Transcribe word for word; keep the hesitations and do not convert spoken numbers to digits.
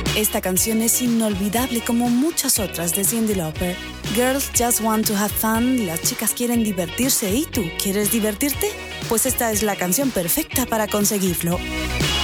Esta canción es inolvidable como muchas otras de Cyndi Lauper. Girls just want to have fun, las chicas quieren divertirse y tú, ¿quieres divertirte? Pues esta es la canción perfecta para conseguirlo.